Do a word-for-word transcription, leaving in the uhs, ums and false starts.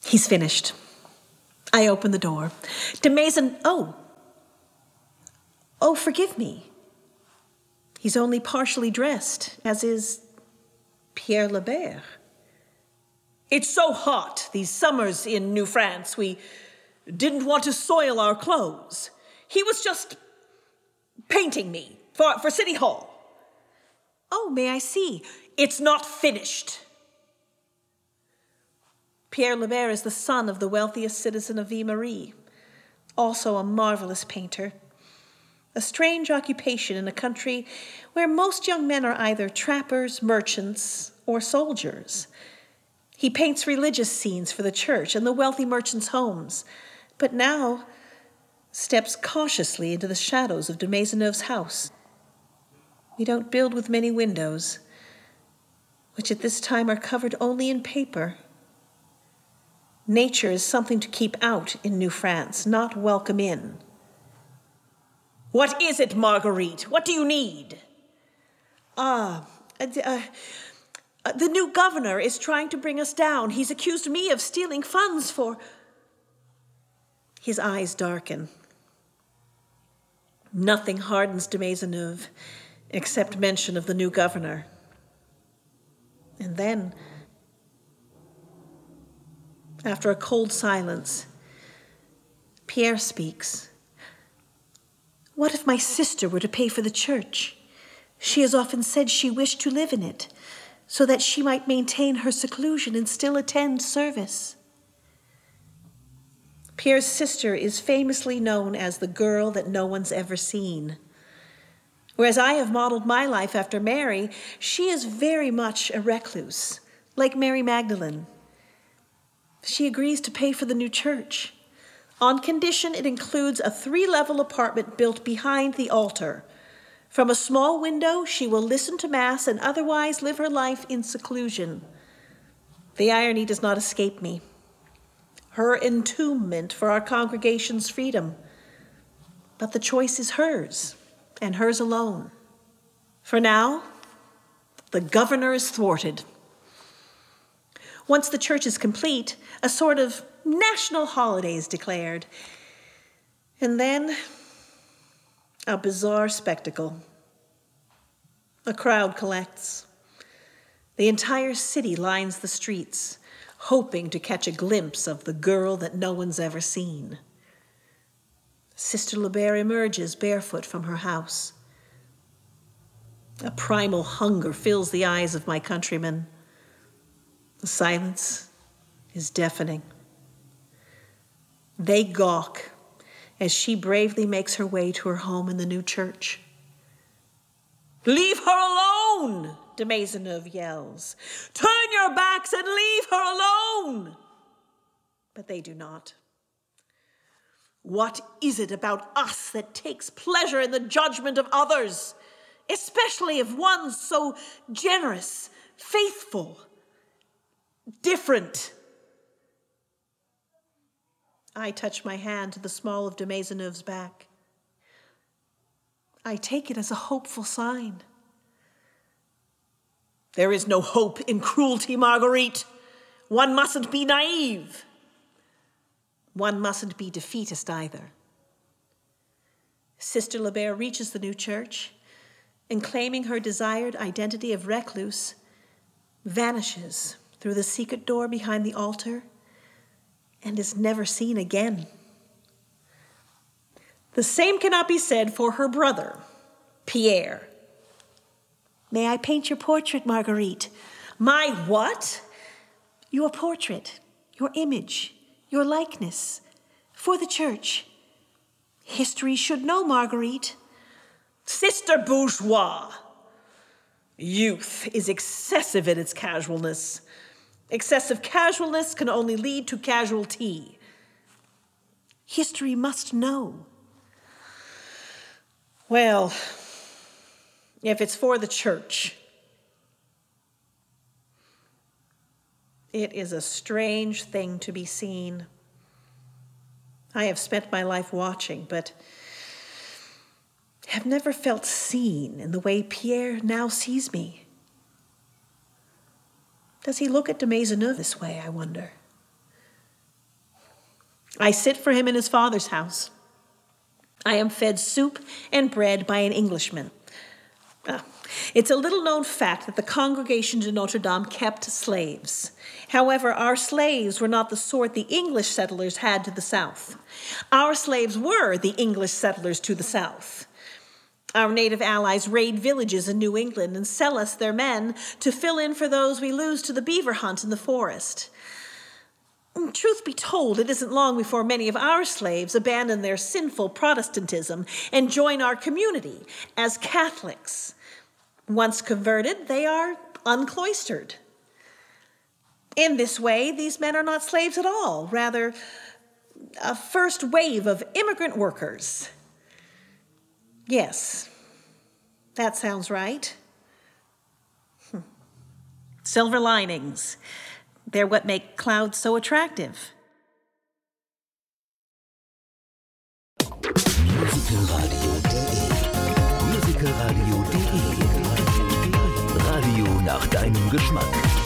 He's finished. I open the door. De Maison, oh. Oh, forgive me. He's only partially dressed, as is Pierre Lebert. It's so hot these summers in New France, we didn't want to soil our clothes. He was just painting me for, for City Hall. Oh, may I see? It's not finished. Pierre Lebert is the son of the wealthiest citizen of Ville-Marie, also a marvelous painter. A strange occupation in a country where most young men are either trappers, merchants, or soldiers. He paints religious scenes for the church and the wealthy merchants' homes, but now steps cautiously into the shadows of de Maisonneuve's house. We don't build with many windows, which at this time are covered only in paper. Nature is something to keep out in New France, not welcome in. What is it, Marguerite? What do you need? Ah, uh, uh, uh, the new governor is trying to bring us down. He's accused me of stealing funds for... His eyes darken. Nothing hardens de Maisonneuve except mention of the new governor. And then, after a cold silence, Pierre speaks. What if my sister were to pay for the church? She has often said she wished to live in it, so that she might maintain her seclusion and still attend service. Pierre's sister is famously known as the girl that no one's ever seen. Whereas I have modeled my life after Mary, she is very much a recluse, like Mary Magdalene. She agrees to pay for the new church, on condition it includes a three-level apartment built behind the altar. From a small window, she will listen to Mass and otherwise live her life in seclusion. The irony does not escape me. Her entombment for our congregation's freedom. But the choice is hers, and hers alone. For now, the governor is thwarted. Once the church is complete, a sort of national holiday is declared. And then, a bizarre spectacle. A crowd collects. The entire city lines the streets, hoping to catch a glimpse of the girl that no one's ever seen. Sister Lebert emerges barefoot from her house. A primal hunger fills the eyes of my countrymen. The silence is deafening. They gawk as she bravely makes her way to her home in the new church. Leave her alone, de Maisonneuve yells. Turn your backs and leave her alone. But they do not. What is it about us that takes pleasure in the judgment of others, especially of one so generous, faithful, different? I touch my hand to the small of de Maisonneuve's back. I take it as a hopeful sign. There is no hope in cruelty, Marguerite. One mustn't be naive. One mustn't be defeatist either. Sister Lebert reaches the new church and, claiming her desired identity of recluse, vanishes through the secret door behind the altar and is never seen again. The same cannot be said for her brother, Pierre. May I paint your portrait, Marguerite? My what? Your portrait, your image, your likeness, for the church. History should know, Marguerite. Sister Bourgeois. Youth is excessive in its casualness. Excessive casualness can only lead to casualty. History must know. Well, if it's for the church, it is a strange thing to be seen. I have spent my life watching, but have never felt seen in the way Pierre now sees me. Does he look at de Maisonneuve this way, I wonder? I sit for him in his father's house. I am fed soup and bread by an Englishman. Ah, it's a little-known fact that the Congregation de Notre Dame kept slaves. However, our slaves were not the sort the English settlers had to the south. Our slaves were the English settlers to the south. Our native allies raid villages in New England and sell us their men to fill in for those we lose to the beaver hunt in the forest. Truth be told, it isn't long before many of our slaves abandon their sinful Protestantism and join our community as Catholics. Once converted, they are uncloistered. In this way, these men are not slaves at all, rather a first wave of immigrant workers. Yes, that sounds right. Hmm. Silver linings. They're what make clouds so attractive. musicalradio.de musicalradio.de Radio nach deinem Geschmack.